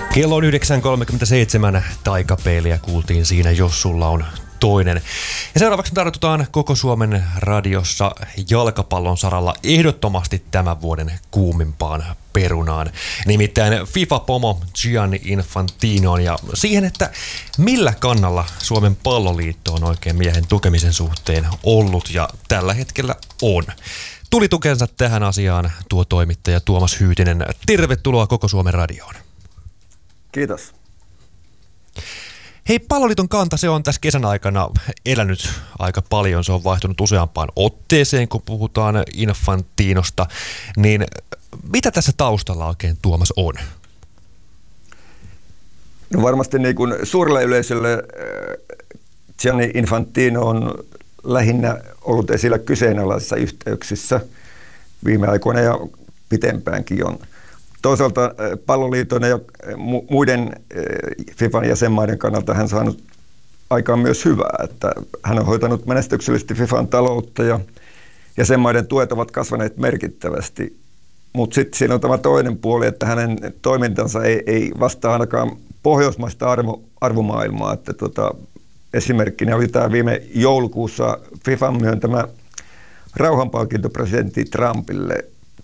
Kello on 9.37, taikapeiliä kuultiin siinä, jos sulla on toinen. Ja seuraavaksi me tartutaan koko Suomen radiossa jalkapallon saralla ehdottomasti tämän vuoden kuumimpaan perunaan. Nimittäin FIFA-pomo Gianni Infantinoon ja siihen, että millä kannalla Suomen palloliitto on oikein miehen tukemisen suhteen ollut ja tällä hetkellä on. Tuli tukensa tähän asiaan tuo toimittaja Tuomas Hyytinen. Tervetuloa koko Suomen radioon. Kiitos. Hei, palloliiton kanta, se on tässä kesän aikana elänyt aika paljon. Se on vaihtunut useampaan otteeseen, kun puhutaan Infantinosta. Niin mitä tässä taustalla oikein, Tuomas, on? No varmasti niin kuin suurelle yleisölle Gianni Infantino on lähinnä ollut esillä kyseenalaisissa yhteyksissä viime aikoina ja pitempäänkin on. Toisaalta palloliiton ja muiden FIFAn jäsenmaiden kannalta hän saanut aikaan myös hyvää, että hän on hoitanut menestyksellisesti FIFAn taloutta ja jäsenmaiden tuet ovat kasvaneet merkittävästi. Mutta sitten siinä on tämä toinen puoli, että hänen toimintansa ei vastaa ainakaan pohjoismaista arvomaailmaa. Että esimerkkinä oli tämä viime joulukuussa FIFAn myöntämä rauhanpalkinto presidentti Trumpille,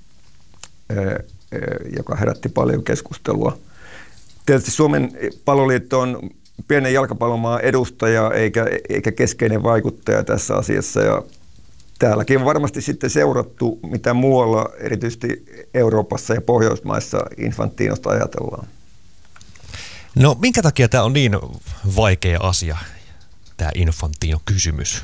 joka herätti paljon keskustelua. Tietysti Suomen palloliitto on pienen jalkapallomaan edustaja eikä keskeinen vaikuttaja tässä asiassa. Ja täälläkin on varmasti sitten seurattu, mitä muualla, erityisesti Euroopassa ja Pohjoismaissa Infantinosta ajatellaan. No minkä takia tämä on niin vaikea asia, tämä Infantino-kysymys?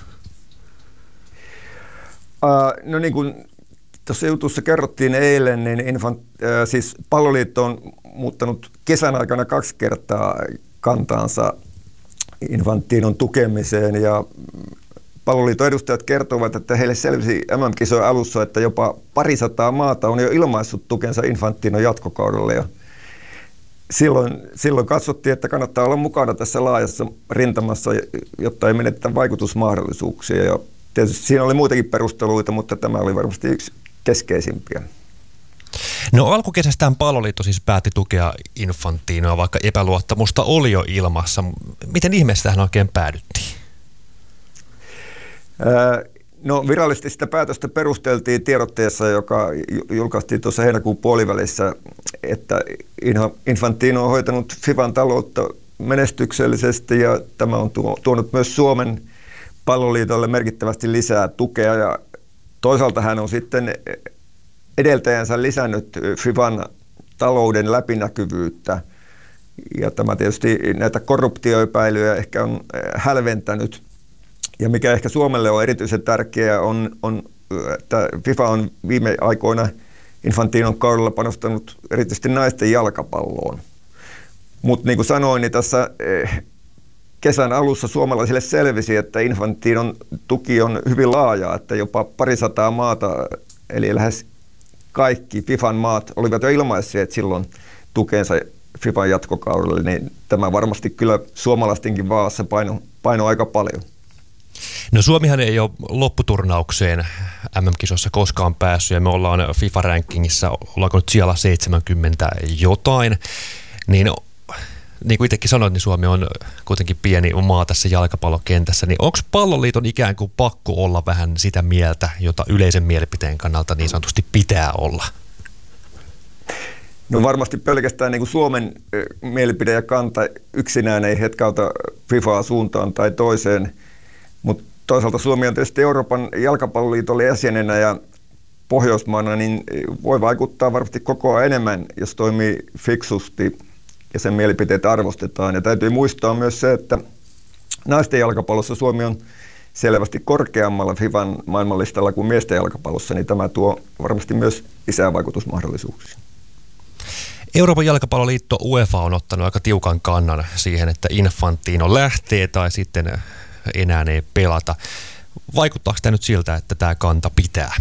No niin kuin tuossa jutussa kerrottiin eilen, niin siis palloliitto on muuttanut kesän aikana 2 kertaa kantaansa Infantinon tukemiseen ja palloliiton edustajat kertovat, että heille selvisi MM-kisojen alussa, että jopa 200 maata on jo ilmaissut tukensa Infantinon jatkokaudelle ja silloin katsottiin, että kannattaa olla mukana tässä laajassa rintamassa, jotta ei menetä vaikutusmahdollisuuksia ja tietysti siinä oli muitakin perusteluita, mutta tämä oli varmasti yksi keskeisimpiä. No alkukesästään palloliitto siis päätti tukea Infantinoa, vaikka epäluottamusta oli jo ilmassa. Miten ihmeessä tähän oikein päädyttiin? No virallisesti sitä päätöstä perusteltiin tiedotteessa, joka julkaistiin tuossa heinäkuun puolivälissä, että Infantino on hoitanut FIFAn taloutta menestyksellisesti ja tämä on tuonut myös Suomen palloliitolle merkittävästi lisää tukea ja toisaalta hän on sitten edeltäjänsä lisännyt FIFAn talouden läpinäkyvyyttä ja tämä tietysti näitä korruptioepäilyjä ehkä on hälventänyt ja mikä ehkä Suomelle on erityisen tärkeää on että FIFA on viime aikoina Infantinon kaudella panostanut erityisesti naisten jalkapalloon. Mutta niin kuin sanoin, niin tässä kesän alussa suomalaisille selvisi, että Infantinon tuki on hyvin laaja, että jopa 200 maata, eli lähes kaikki FIFAn maat olivat jo ilmaisseet silloin tukensa FIFAn jatkokaudelle, niin tämä varmasti kyllä suomalaistenkin vaassa paino aika paljon. No Suomihan ei ole lopputurnaukseen MM-kisossa koskaan päässyt ja me ollaan FIFA-rankingissa, ollaanko nyt siellä 70 jotain, niin kuin itsekin sanoit, niin Suomi on kuitenkin pieni maa tässä jalkapallokentässä, niin onko palloliiton ikään kuin pakko olla vähän sitä mieltä, jota yleisen mielipiteen kannalta niin sanotusti pitää olla? No varmasti pelkästään niin kuin Suomen mielipide ja kanta yksinään ei hetkauta FIFAa suuntaan tai toiseen, mutta toisaalta Suomi on tietysti Euroopan jalkapalloliitolle jäsenenä ja Pohjoismaana, niin voi vaikuttaa varmasti koko ajan enemmän, jos toimii fiksusti ja sen mielipiteitä arvostetaan. Ja täytyy muistaa myös se, että naisten jalkapallossa Suomi on selvästi korkeammalla FIFAn maailmanlistalla kuin miesten jalkapallossa, niin tämä tuo varmasti myös lisää vaikutusmahdollisuuksia. Euroopan jalkapalloliitto UEFA on ottanut aika tiukan kannan siihen, että Infantino lähtee tai sitten enää ei pelata. Vaikuttaako tämä nyt siltä, että tämä kanta pitää?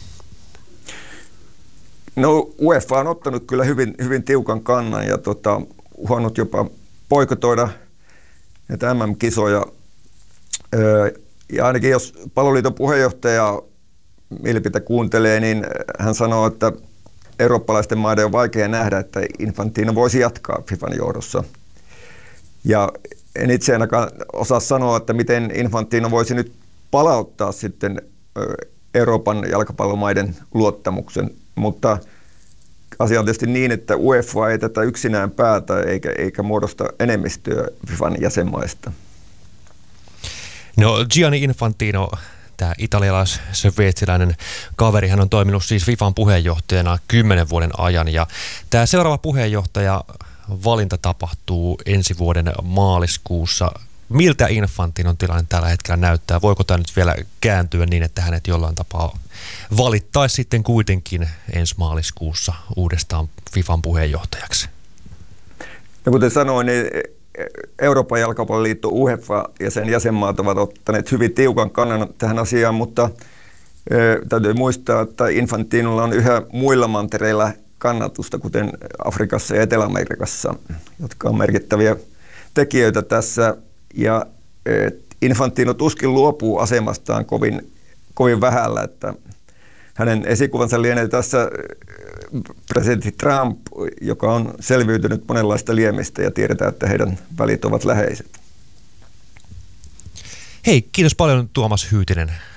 No UEFA on ottanut kyllä hyvin tiukan kannan ja uhannut jopa boikotoida näitä MM-kisoja. Ja ainakin jos palloliiton puheenjohtaja mielipitä kuuntelee, niin hän sanoo, että eurooppalaisten maiden on vaikea nähdä, että Infantino voisi jatkaa FIFAn johdossa. Ja en itse ainakaan osaa sanoa, että miten Infantino voisi nyt palauttaa sitten Euroopan jalkapallomaiden luottamuksen, mutta asia on tietysti niin, että UEFA ei tätä yksinään päätä eikä muodosta enemmistöä FIFAn jäsenmaista. No Gianni Infantino, tämä italialais-sveitsiläinen kaveri, hän on toiminut siis FIFAn puheenjohtajana 10 vuoden ajan ja tämä seuraava puheenjohtaja valinta tapahtuu ensi vuoden maaliskuussa. Miltä Infantinon tilanne tällä hetkellä näyttää? Voiko tämä nyt vielä kääntyä niin, että hänet jollain tapaa valittaisi sitten kuitenkin ensi maaliskuussa uudestaan FIFAn puheenjohtajaksi? No kuten sanoin, niin Euroopan jalkapalloliitto UEFA ja sen jäsenmaat ovat ottaneet hyvin tiukan kannan tähän asiaan, mutta täytyy muistaa, että Infantinolla on yhä muilla mantereilla kannatusta, kuten Afrikassa ja Etelä-Amerikassa, jotka on merkittäviä tekijöitä tässä. Ja Infantino tuskin luopuu asemastaan kovin vähällä, että hänen esikuvansa lienee tässä presidentti Trump, joka on selviytynyt monenlaista liemistä ja tiedetään, että heidän välit ovat läheiset. Hei, kiitos paljon Tuomas Hyytinen